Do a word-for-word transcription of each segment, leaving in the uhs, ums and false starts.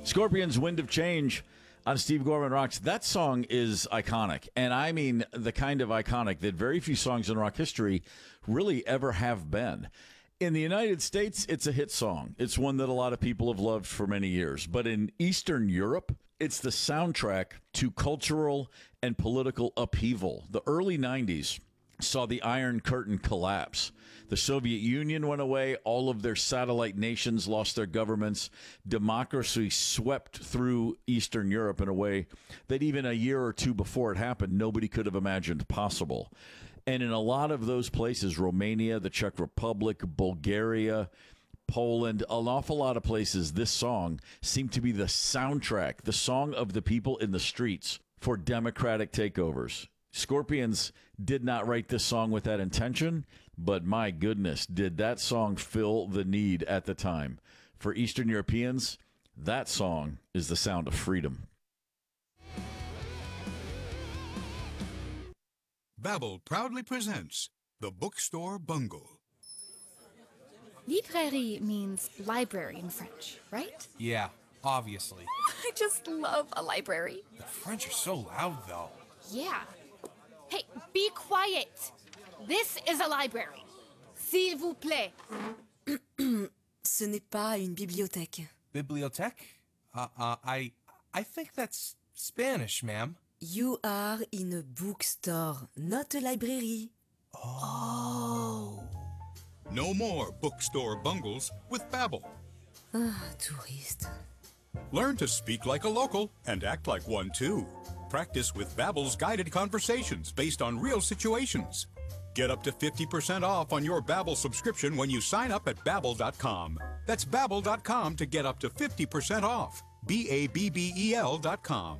Scorpions' Wind of Change on Steve Gorman Rocks. That song is iconic. And I mean the kind of iconic that very few songs in rock history really ever have been. In the United States, it's a hit song. It's one that a lot of people have loved for many years. But in Eastern Europe, it's the soundtrack to cultural and political upheaval. The early nineties saw the Iron Curtain collapse. The Soviet Union went away. All of their satellite nations lost their governments. Democracy swept through Eastern Europe in a way that even a year or two before it happened, nobody could have imagined possible. And in a lot of those places, Romania, the Czech Republic, Bulgaria, Poland, an awful lot of places, this song seemed to be the soundtrack, the song of the people in the streets for democratic takeovers. Scorpions did not write this song with that intention, but my goodness, did that song fill the need at the time. For Eastern Europeans, that song is the sound of freedom. Babbel proudly presents The Bookstore Bungle. Librairie means library in French, right? Yeah, obviously. I just love a library. The French are so loud, though. Yeah. Hey, be quiet. This is a library. S'il vous plaît. Ce n'est pas une bibliothèque. Bibliothèque? Uh, uh, I, I think that's Spanish, ma'am. You are in a bookstore, not a library. Oh. No more bookstore bungles with Babbel. Ah, touriste. Learn to speak like a local and act like one too. Practice with Babbel's guided conversations based on real situations. Get up to fifty percent off on your Babbel subscription when you sign up at Babbel dot com. That's Babbel dot com to get up to fifty percent off. B A B B E L dot com.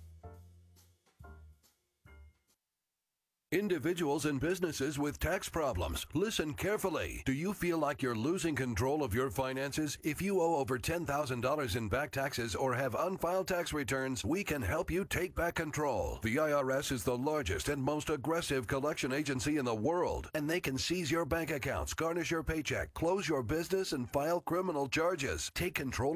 Individuals and businesses with tax problems, listen carefully. Do you feel like you're losing control of your finances? If you owe over ten thousand dollars in back taxes or have unfiled tax returns, we can help you take back control. The I R S is the largest and most aggressive collection agency in the world, and they can seize your bank accounts, garnish your paycheck, close your business, and file criminal charges. Take control